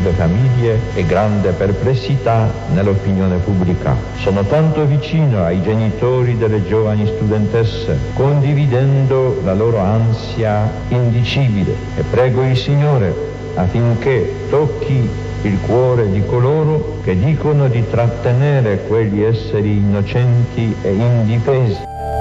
sulle famiglie e grande perplessità nell'opinione pubblica. Sono tanto vicino ai genitori delle giovani studentesse, condividendo la loro ansia indicibile, e prego il Signore affinché tocchi il cuore di coloro che dicono di trattenere quegli esseri innocenti e indifesi.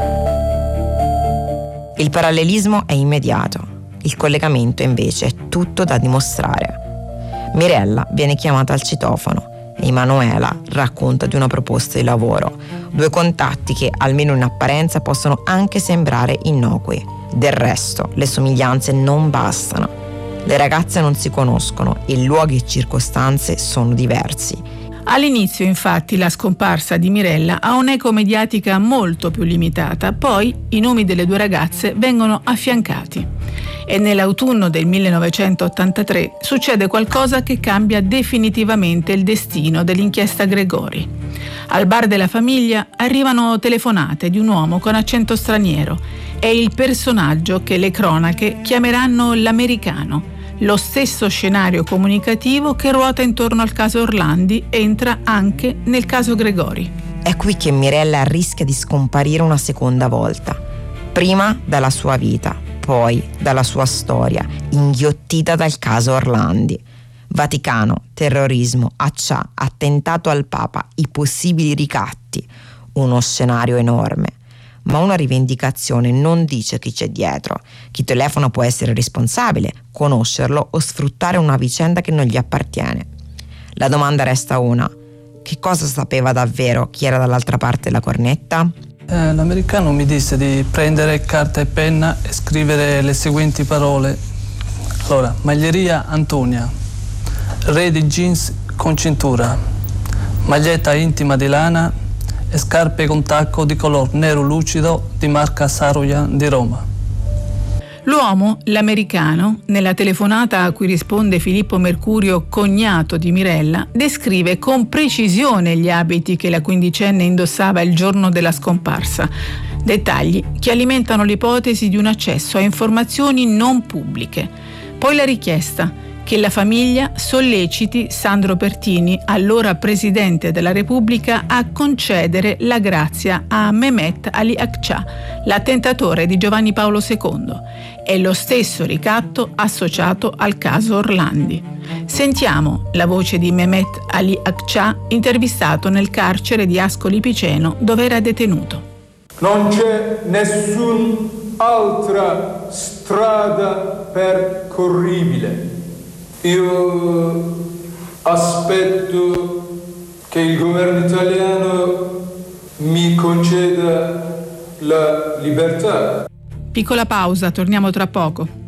Il parallelismo è immediato, il collegamento invece è tutto da dimostrare. Mirella viene chiamata al citofono e Emanuela racconta di una proposta di lavoro, 2 contatti che, almeno in apparenza, possono anche sembrare innocui. Del resto, le somiglianze non bastano. Le ragazze non si conoscono e luoghi e circostanze sono diversi. All'inizio, infatti, la scomparsa di Mirella ha un'eco mediatica molto più limitata, poi i nomi delle 2 ragazze vengono affiancati. E nell'autunno del 1983 succede qualcosa che cambia definitivamente il destino dell'inchiesta Gregori. Al bar della famiglia arrivano telefonate di un uomo con accento straniero. È il personaggio che le cronache chiameranno l'americano. Lo stesso scenario comunicativo che ruota intorno al caso Orlandi entra anche nel caso Gregori. È qui che Mirella rischia di scomparire una seconda volta. Prima dalla sua vita, poi dalla sua storia, inghiottita dal caso Orlandi. Vaticano, terrorismo, Accià, attentato al Papa, i possibili ricatti. Uno scenario enorme. Ma una rivendicazione non dice chi c'è dietro. Chi telefona può essere responsabile, conoscerlo o sfruttare una vicenda che non gli appartiene. La domanda resta una: che cosa sapeva davvero chi era dall'altra parte della cornetta? L'americano mi disse di prendere carta e penna e scrivere le seguenti parole. Allora, maglieria Antonia, re di jeans con cintura, maglietta intima di lana e scarpe con tacco di color nero lucido di marca Saroyan di Roma. L'uomo, l'americano, nella telefonata a cui risponde Filippo Mercurio, cognato di Mirella, descrive con precisione gli abiti che la quindicenne indossava il giorno della scomparsa. Dettagli che alimentano l'ipotesi di un accesso a informazioni non pubbliche. Poi la richiesta che la famiglia solleciti Sandro Pertini, allora Presidente della Repubblica, a concedere la grazia a Mehmet Ali Akça, l'attentatore di Giovanni Paolo II. È lo stesso ricatto associato al caso Orlandi. Sentiamo la voce di Mehmet Ali Akça, intervistato nel carcere di Ascoli Piceno, dove era detenuto. Non c'è nessun'altra strada percorribile. Io aspetto che il governo italiano mi conceda la libertà. Piccola pausa, torniamo tra poco.